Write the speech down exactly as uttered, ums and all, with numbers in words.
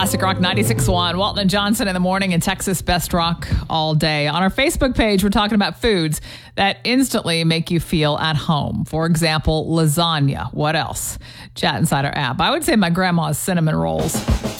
Classic Rock ninety-six point one. Walton and Johnson in the morning and Texas Best Rock all day. On our Facebook page, we're talking about foods that instantly make you feel at home. For example, lasagna. What else? Chat inside our app. I would say my grandma's cinnamon rolls.